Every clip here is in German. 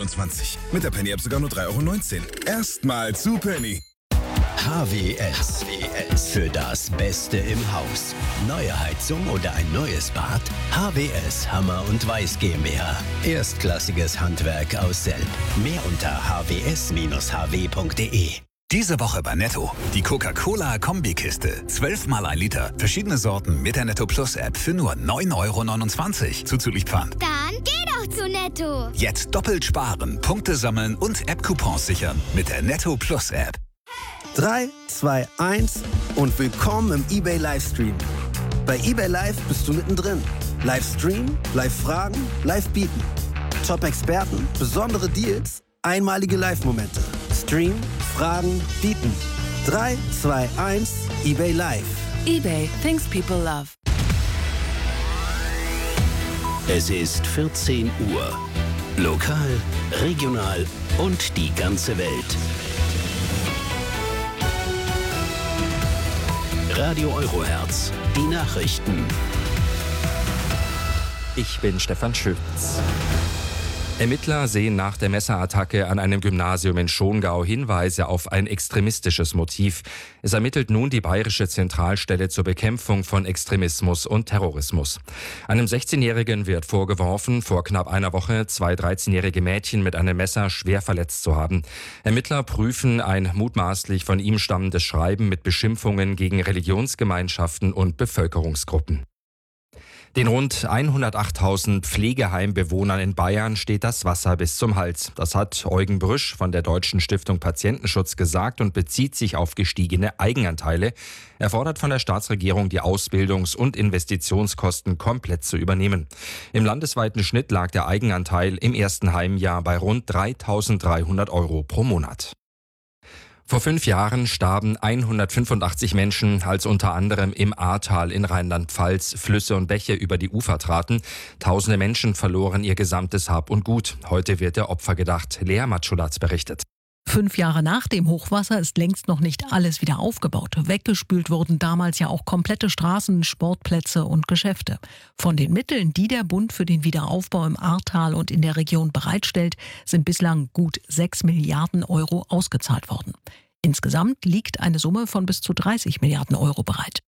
Mit der Penny-App sogar nur 3,19 €. Erstmal zu Penny. HWS. Für das Beste im Haus. Neue Heizung oder ein neues Bad? HWS Hammer und Weiß GmbH. Erstklassiges Handwerk aus Selb. Mehr unter hws-hw.de. Diese Woche bei Netto. Die Coca-Cola-Kombikiste. 12 mal 1 Liter. Verschiedene Sorten mit der Netto Plus App für nur 9,29 € zuzüglich Pfand. Dann geh doch zu Netto. Jetzt doppelt sparen, Punkte sammeln und App-Coupons sichern mit der Netto Plus App. 3, 2, 1 und willkommen im eBay Livestream. Bei eBay Live bist du mittendrin. Livestream, Live-Fragen, Live-Bieten. Top-Experten, besondere Deals, einmalige Live-Momente. Stream, Fragen, Bieten. 3, 2, 1, eBay Live. eBay, things people love. Es ist 14 Uhr. Lokal, regional und die ganze Welt. Radio Eurohertz, die Nachrichten. Ich bin Stefan Schütz. Ermittler sehen nach der Messerattacke an einem Gymnasium in Schongau Hinweise auf ein extremistisches Motiv. Es ermittelt nun die Bayerische Zentralstelle zur Bekämpfung von Extremismus und Terrorismus. Einem 16-Jährigen wird vorgeworfen, vor knapp einer Woche 2 13-jährige Mädchen mit einem Messer schwer verletzt zu haben. Ermittler prüfen ein mutmaßlich von ihm stammendes Schreiben mit Beschimpfungen gegen Religionsgemeinschaften und Bevölkerungsgruppen. Den rund 108.000 Pflegeheimbewohnern in Bayern steht das Wasser bis zum Hals. Das hat Eugen Brüsch von der Deutschen Stiftung Patientenschutz gesagt und bezieht sich auf gestiegene Eigenanteile. Er fordert von der Staatsregierung, die Ausbildungs- und Investitionskosten komplett zu übernehmen. Im landesweiten Schnitt lag der Eigenanteil im ersten Heimjahr bei rund 3.300 € pro Monat. Vor 5 Jahren starben 185 Menschen, als unter anderem im Ahrtal in Rheinland-Pfalz Flüsse und Bäche über die Ufer traten. Tausende Menschen verloren ihr gesamtes Hab und Gut. Heute wird der Opfer gedacht. Lea Matschulatz berichtet. 5 Jahre nach dem Hochwasser ist längst noch nicht alles wieder aufgebaut. Weggespült wurden damals ja auch komplette Straßen, Sportplätze und Geschäfte. Von den Mitteln, die der Bund für den Wiederaufbau im Ahrtal und in der Region bereitstellt, sind bislang gut 6 Milliarden € ausgezahlt worden. Insgesamt liegt eine Summe von bis zu 30 Milliarden € bereit.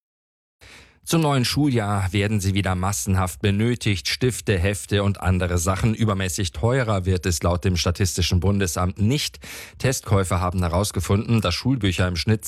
Zum neuen Schuljahr werden sie wieder massenhaft benötigt. Stifte, Hefte und andere Sachen. Übermäßig teurer wird es laut dem Statistischen Bundesamt nicht. Testkäufer haben herausgefunden, dass Schulbücher im Schnitt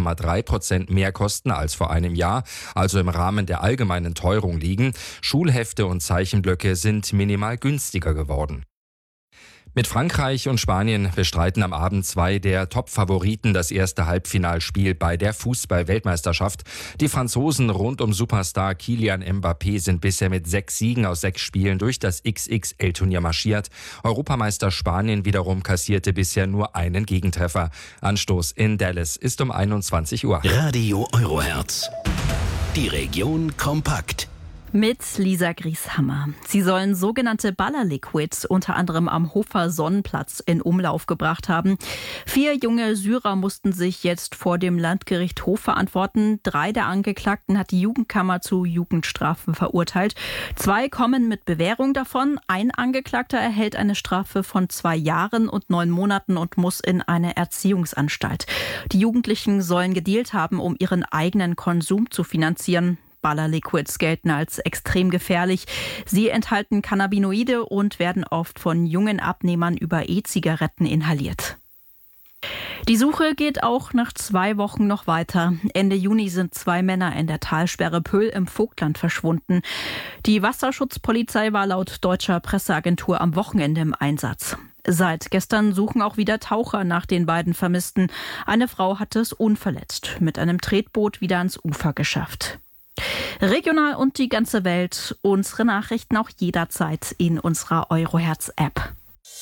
2,3% mehr kosten als vor einem Jahr, also im Rahmen der allgemeinen Teuerung liegen. Schulhefte und Zeichenblöcke sind minimal günstiger geworden. Mit Frankreich und Spanien bestreiten am Abend 2 der Top-Favoriten das erste Halbfinalspiel bei der Fußball-Weltmeisterschaft. Die Franzosen rund um Superstar Kylian Mbappé sind bisher mit 6 Siegen aus 6 Spielen durch das XXL-Turnier marschiert. Europameister Spanien wiederum kassierte bisher nur einen Gegentreffer. Anstoß in Dallas ist um 21 Uhr. Radio Eurohertz, die Region kompakt. Mit Lisa Grieshammer. Sie sollen sogenannte Ballerliquids unter anderem am Hofer Sonnenplatz in Umlauf gebracht haben. 4 junge Syrer mussten sich jetzt vor dem Landgericht Hof verantworten. 3 der Angeklagten hat die Jugendkammer zu Jugendstrafen verurteilt. 2 kommen mit Bewährung davon. Ein Angeklagter erhält eine Strafe von 2 Jahren und 9 Monaten und muss in eine Erziehungsanstalt. Die Jugendlichen sollen gedealt haben, um ihren eigenen Konsum zu finanzieren. Ballerliquids gelten als extrem gefährlich. Sie enthalten Cannabinoide und werden oft von jungen Abnehmern über E-Zigaretten inhaliert. Die Suche geht auch nach 2 Wochen noch weiter. Ende Juni sind 2 Männer in der Talsperre Pöll im Vogtland verschwunden. Die Wasserschutzpolizei war laut deutscher Presseagentur am Wochenende im Einsatz. Seit gestern suchen auch wieder Taucher nach den beiden Vermissten. Eine Frau hatte es unverletzt mit einem Tretboot wieder ans Ufer geschafft. Regional und die ganze Welt. Unsere Nachrichten auch jederzeit in unserer Eurohertz-App.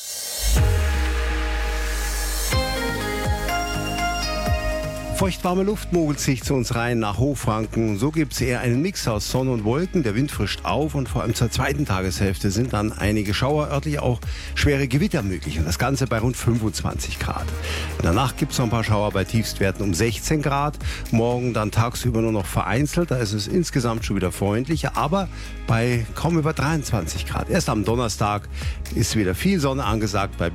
Feuchtwarme Luft mogelt sich zu uns rein nach Hochfranken. So gibt es eher einen Mix aus Sonne und Wolken. Der Wind frischt auf und vor allem zur zweiten Tageshälfte sind dann einige Schauer, örtlich auch schwere Gewitter möglich. Und das Ganze bei rund 25 Grad. In der Nacht gibt es noch ein paar Schauer bei Tiefstwerten um 16 Grad. Morgen dann tagsüber nur noch vereinzelt. Da ist es insgesamt schon wieder freundlicher, aber bei kaum über 23 Grad. Erst am Donnerstag ist wieder viel Sonne angesagt bei